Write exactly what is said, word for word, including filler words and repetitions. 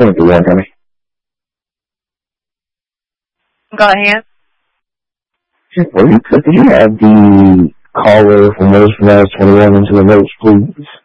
twenty-one, honey. Go ahead. Well, you, could you have the caller from Rose from twenty-one into the notes, please?